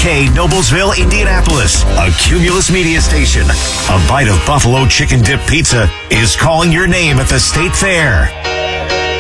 WKYK, Noblesville, Indianapolis, a Cumulus media station. A bite of buffalo chicken dip pizza is calling your name at the State Fair.